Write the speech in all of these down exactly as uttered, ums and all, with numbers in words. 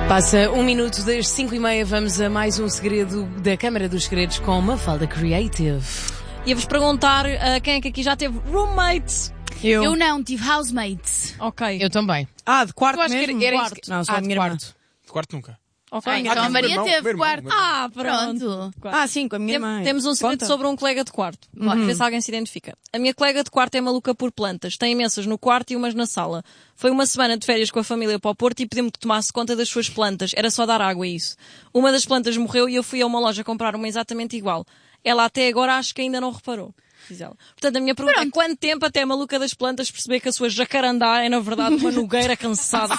Passa um minuto das cinco e meia, vamos a mais um segredo da Câmara dos Segredos com Mafalda Creative. Ia-vos perguntar uh, quem é que aqui já teve roommates? Eu. Eu não, tive housemates. Ok. Eu também. Ah, de quarto Eu acho que mesmo? era- era quarto. isso- Não, só Ah, a de minha irmã. quarto. De quarto nunca. Ok. Ah, então então a meu Maria irmão, teve meu irmão, quarto. meu irmão. Ah, pronto. Pronto. Ah, sim, com a minha Tem- irmã. Temos um segredo Conta. sobre um colega de quarto. Vai, ver se alguém se identifica. A minha colega de quarto é maluca por plantas. Tem imensas no quarto e umas na sala. Foi uma semana de férias com a família para o Porto e pediu-me que tomasse conta das suas plantas. Era só dar água a isso. Uma das plantas morreu e eu fui a uma loja comprar uma exatamente igual. Ela até agora acho que ainda não reparou. Diz ela. Portanto, a minha pergunta é quanto tempo até a maluca das plantas perceber que a sua jacarandá é, na verdade, uma nogueira cansada.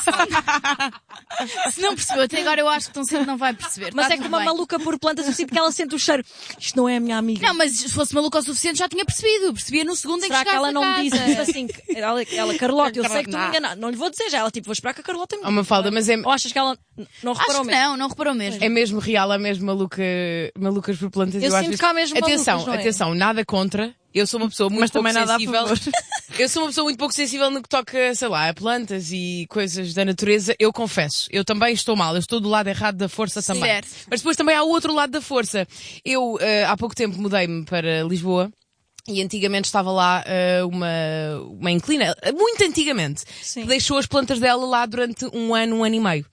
Se não percebeu até agora, eu acho que tão cedo não vai perceber. Mas Tá é que tudo uma bem. maluca por plantas, eu sinto que ela sente o cheiro. Isto não é a minha amiga. Não, mas se fosse maluca o suficiente já tinha percebido. Percebia no segundo em que Será que chegasse ela a não me casa. diz assim? Que ela, ela, Carlota, eu sei que tu me enganaste. Não lhe vou dizer já. Ela tipo, vou esperar que a Carlota me Oh, Mafalda, mas é, Ou achas que ela n- não reparou Acho que mesmo? não, não reparou mesmo. é mesmo real, a mesmo maluca, malucas por plantas. Eu às sinto vezes- que há mesmo Atenção, malucas, não é? atenção, nada contra. Eu sou uma pessoa muito Mas pouco também nada a sensível. favor. Eu sou uma pessoa muito pouco sensível no que toca, sei lá, a plantas e coisas da natureza. Eu confesso, eu também estou mal. Eu estou do lado errado da força também. Certo. Mas depois também há o outro lado da força. Eu, eh, há pouco tempo, mudei-me para Lisboa. E antigamente estava lá eh, uma, uma inquilina, muito antigamente, Sim. que deixou as plantas dela lá durante um ano, um ano e meio.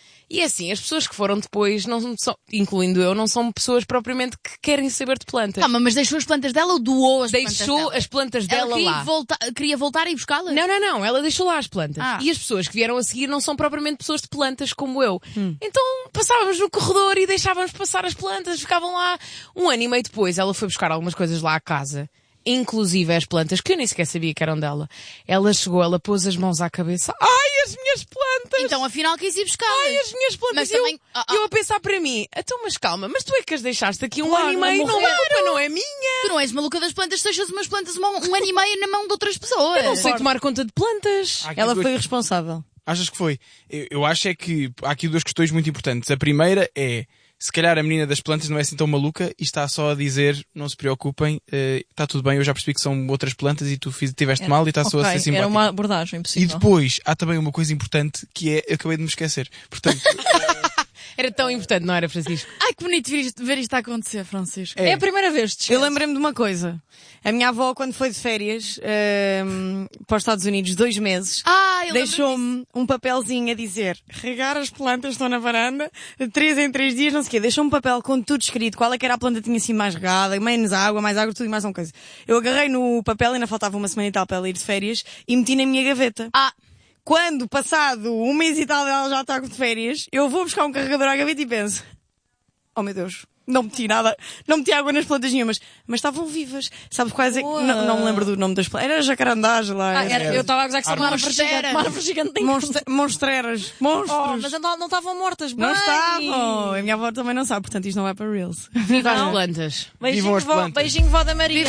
E assim, as pessoas que foram depois, não são, incluindo eu, não são pessoas propriamente que querem saber de plantas. Calma, mas deixou as plantas dela ou doou as plantas Deixou dela? as plantas Ela dela queria lá. voltar, queria voltar e buscá-las? Não, não, não, ela deixou lá as plantas. Ah. E as pessoas que vieram a seguir não são propriamente pessoas de plantas como eu. Então passávamos no corredor e deixávamos passar as plantas, ficavam lá. Um ano e meio depois ela foi buscar algumas coisas lá à casa. Inclusive as plantas, que eu nem sequer sabia que eram dela. Ela chegou, ela pôs as mãos à cabeça. Ai, as minhas plantas! Então afinal quis ir buscá-las. Ai, as minhas plantas! Mas E eu, também- ah, ah. eu a pensar para mim, então mas calma, mas tu é que as deixaste aqui um Claro, ano e meio, não não, a morreram. culpa não é minha! Tu não és maluca das plantas, deixas umas plantas uma- um ano e meio na mão de outras pessoas. Eu não sei tomar conta de plantas. Há aqui Ela duas- foi irresponsável. Achas que foi? Eu, eu acho é que há aqui duas questões muito importantes. A primeira é, se calhar a menina das plantas não é assim tão maluca e está só a dizer, não se preocupem, eh, está tudo bem, eu já percebi que são outras plantas e tu fiz, tiveste mal e está só a ser Ok, simpática. era uma abordagem E possível. depois, há também uma coisa importante que é, eu acabei de me esquecer. Portanto, Era tão importante, não era, Francisco? Ai, que bonito ver isto, ver isto a acontecer, Francisco. É a primeira vez, te Eu esquece. lembrei-me de uma coisa. A minha avó, quando foi de férias ehm, para os Estados Unidos, dois meses, Ah, eu lembro deixou-me um papelzinho a dizer regar as plantas, estão na varanda, de três em três dias, não sei o quê. Deixou-me um papel com tudo escrito, qual é que era a planta que tinha sido mais regada, menos água, mais água, tudo e mais uma coisa. Eu agarrei no papel, ainda faltava uma semana e tal para ela ir de férias, e meti na minha gaveta. Ah, Quando, passado um mês e tal, ela já está de férias, eu vou buscar um carregador à gaveta e penso, oh meu Deus, não meti nada, não meti água nas plantas nenhumas, mas estavam vivas. Sabes quais é? que- Boa. Não, não me lembro do nome das plantas. Era jacarandás lá. Ah, era- era- eu estava a gozar que são uma árvore Monstera. gigante. Uma árvore gigante tem Monstre- monstreras. Monstros. Oh, mas não não estavam mortas, Não bem. estavam. A minha avó também não sabe, portanto isto não vai para Reels. Viva as Não. plantas. Beijinho, Vivam as vó, plantas. beijinho, vó da Maria.